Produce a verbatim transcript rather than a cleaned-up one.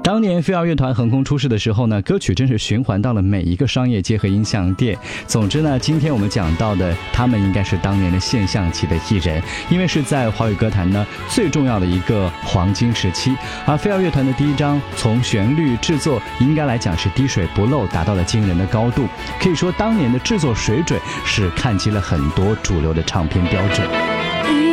当年飞儿乐团横空出世的时候呢，歌曲真是循环到了每一个商业街和音像店。总之呢，今天我们讲到的他们应该是当年的现象级的艺人，因为是在华语歌坛呢最重要的一个黄金时期。而飞儿乐团的第一张从旋律制作应该来讲是滴水不漏，达到了惊人的高度，可以说当年的制作水准是看齐了很多主流的唱片标准。